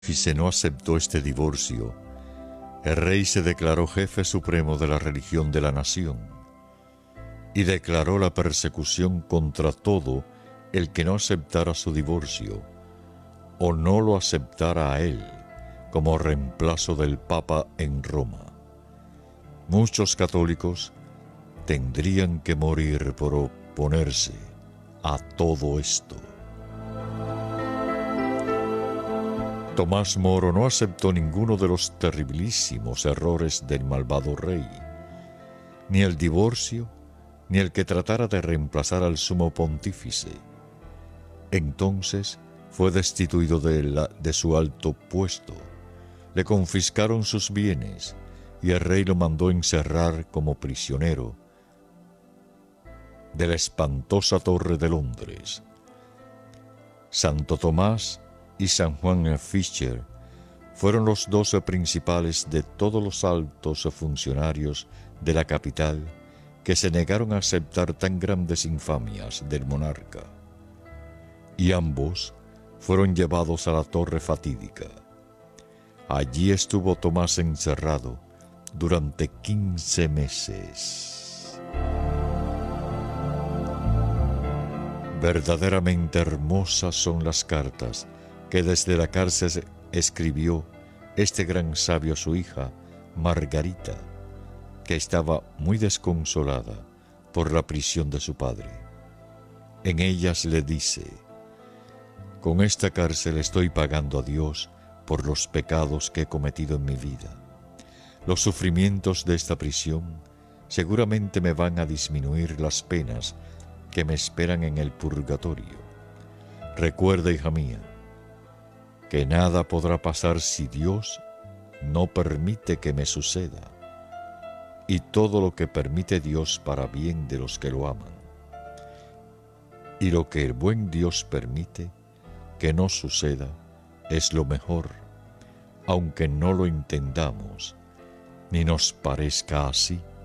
Pontífice no aceptó este divorcio, el rey se declaró jefe supremo de la religión de la nación y declaró la persecución contra todo el que no aceptara su divorcio o no lo aceptara a él como reemplazo del Papa en Roma. Muchos católicos tendrían que morir por oponerse a todo esto. Tomás Moro no aceptó ninguno de los terribilísimos errores del malvado rey, ni el divorcio, ni el que tratara de reemplazar al sumo pontífice. Entonces fue destituido de su alto puesto, le confiscaron sus bienes y el rey lo mandó encerrar como prisionero de la espantosa Torre de Londres. Santo Tomás y San Juan Fischer fueron los 12 principales de todos los altos funcionarios de la capital que se negaron a aceptar tan grandes infamias del monarca, y ambos fueron llevados a la torre fatídica. Allí estuvo Tomás encerrado durante 15 meses. Verdaderamente hermosas son las cartas que desde la cárcel escribió este gran sabio a su hija, Margarita, que estaba muy desconsolada por la prisión de su padre. En ellas le dice: con esta cárcel estoy pagando a Dios por los pecados que he cometido en mi vida. Los sufrimientos de esta prisión seguramente me van a disminuir las penas que me esperan en el purgatorio. Recuerda, hija mía, que nada podrá pasar si Dios no permite que me suceda, y todo lo que permite Dios para bien de los que lo aman. Y lo que el buen Dios permite que no suceda es lo mejor, aunque no lo entendamos ni nos parezca así.